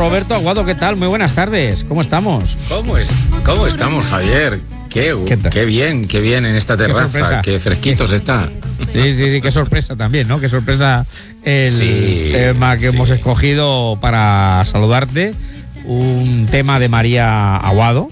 Roberto Aguado, ¿qué tal? Muy buenas tardes, ¿cómo estamos? ¿Cómo estamos, Javier? Qué bien en esta terraza, qué fresquitos está. Sí, qué sorpresa también, ¿no? Qué sorpresa el tema que hemos escogido para saludarte. Un tema de María Aguado,